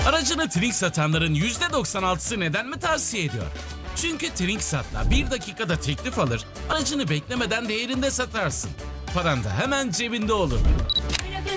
Aracını Trink satanların %96'sı neden mi tavsiye ediyor? Çünkü Trinksat'la 1 dakikada teklif alır, aracını beklemeden değerinde satarsın. Paran da hemen cebinde olur.